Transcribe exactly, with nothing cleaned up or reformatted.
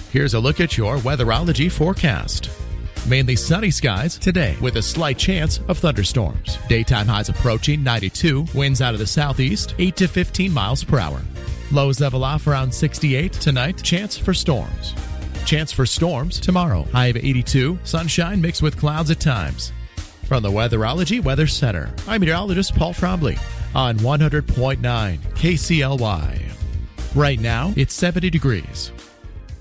Here's a look at your weatherology forecast. Mainly sunny skies today with a slight chance of thunderstorms. Daytime highs approaching ninety-two, winds out of the southeast, eight to fifteen miles per hour. Lows level off around sixty-eight tonight, chance for storms. Chance for storms tomorrow, high of eighty-two, sunshine mixed with clouds at times. From the Weatherology Weather Center, I'm meteorologist Paul Trombley on one hundred point nine K C L Y. Right now, it's seventy degrees.